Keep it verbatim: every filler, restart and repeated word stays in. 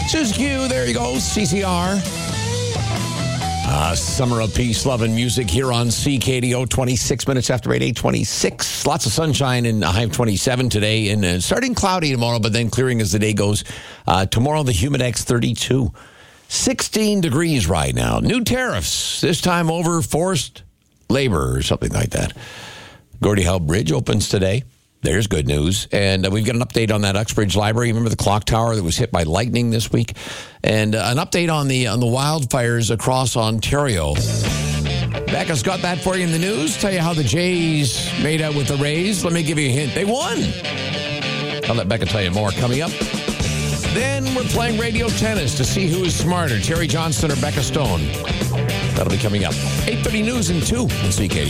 Susan Q, there you go, C C R. Uh, summer of peace, love, and music here on C K D O, twenty-six minutes after eight, eight twenty-six. Lots of sunshine in a high of twenty-seven today, and uh, starting cloudy tomorrow, but then clearing as the day goes. Uh, tomorrow, the Humidex thirty-two. sixteen degrees right now. New tariffs, this time over forced labor or something like that. Gordie Howe Bridge opens today. There's good news. And uh, we've got an update on that Uxbridge Library. Remember the clock tower that was hit by lightning this week? And uh, an update on the on the wildfires across Ontario. Becca's got that for you in the news. Tell you how the Jays made out with the Rays. Let me give you a hint. They won. I'll let Becca tell you more coming up. Then we're playing radio tennis to see who is smarter, Terry Johnston or Becca Stone. That'll be coming up. eight thirty news and two on C K D O.